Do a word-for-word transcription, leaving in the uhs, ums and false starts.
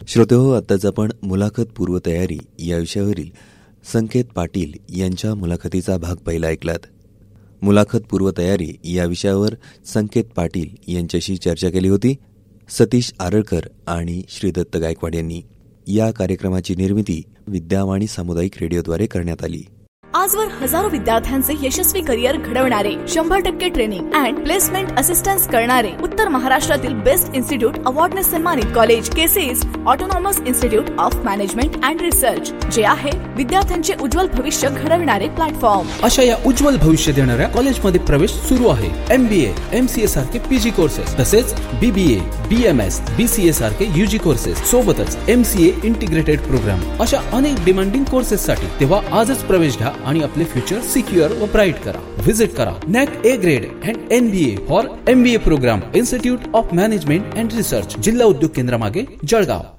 श्रोतेहो, आत्ताच आपण मुलाखत पूर्वतयारी या विषयावरील संकेत पाटील यांच्या मुलाखतीचा भाग पहिला ऐकलात. मुलाखत पूर्वतयारी या विषयावर संकेत पाटील यांच्याशी चर्चा केली होती सतीश आरळकर आणि श्रीदत्त गायकवाड यांनी. या कार्यक्रमाची निर्मिती विद्यावाणी सामुदायिक रेडिओद्वारे करण्यात आली. आजवर हजारो विद्यार्थ्यांचे यशस्वी करिअर घडवणारे, शंभर टक्के ट्रेनिंग अँड प्लेसमेंट असिस्टन्स करणारे उत्तर महाराष्ट्रातील बेस्ट इन्स्टिट्यूट अवॉर्डने सन्मानित college केसीज autonomous institute of management and research, जे आहे विद्यार्थ्यांचे उज्ज्वल भविष्य घडविणारे प्लॅटफॉर्म. अशा या उज्ज्वल भविष्य देणाऱ्या कॉलेजमध्ये प्रवेश सुरू आहे. एमबीए, एमसीए सारखे पीजी कोर्सेस, तसेच बीबीए, बीएमएस, बीसीए सारखे यूजी कोर्सेस, सोबतच एमसीए इंटिग्रेटेड प्रोग्राम अशा अनेक डिमांडिंग कोर्सेस साठी तेव्हा आजच प्रवेश घ्या आणि आपले फ्युचर सिक्युअर व ब्राईट करा. व्हिजिट करा NAAC A grade and NBA for MBA programme, institute of management and research, जिल्हा उद्योग केंद्रामागे, जळगाव.